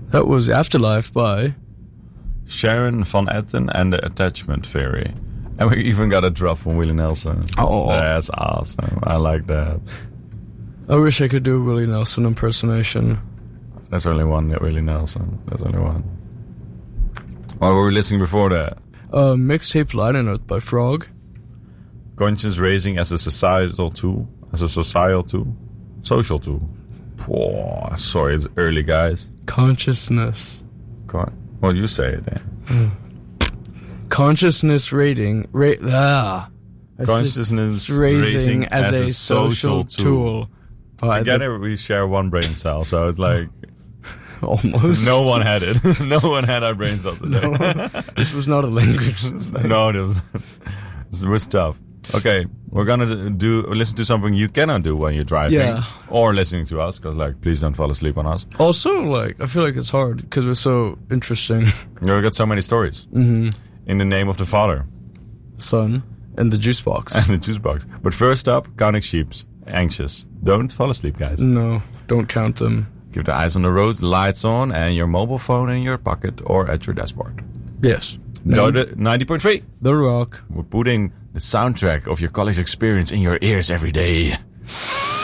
That was Afterlife by Sharon Van Etten and the Attachment Theory. And we even got a drop from Willie Nelson. Oh. That's awesome. I like that. I wish I could do a Willie Nelson impersonation. There's only one Willie Nelson. There's only one. What were we listening before that? Mixtape liner note by Frog. Conscience raising as a societal tool. Social tool. Whoa, sorry, it's early, guys. Consciousness. Well, you say it then. Consciousness rating. Consciousness raising as a social tool. Together we share one brain cell, so it's like... Almost. No one had it. No one had our brain cell today. No, this was not a language. No, it was tough. Okay, we're gonna listen to something you cannot do when you're driving or listening to us, because please don't fall asleep on us. Also, I feel like it's hard because we're so interesting. We got so many stories. Mm-hmm. In the name of the Father, Son, and the juice box. And the juice box. But first up, counting sheeps. Anxious. Don't fall asleep, guys. No, don't count them. Keep the eyes on the roads, the lights on, and your mobile phone in your pocket or at your dashboard. Yes. Go to 90.3. The Rock. We're putting the soundtrack of your college experience in your ears every day.